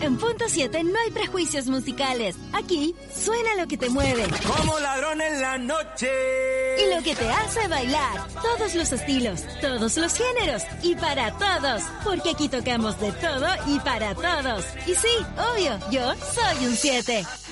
en Punto 7 no hay prejuicios musicales. Aquí suena lo que te mueve. Como ladrón en la noche. Y lo que te hace bailar. Todos los estilos, todos los géneros y para todos. Porque aquí tocamos de todo y para todos. Y sí, obvio, yo soy un 7.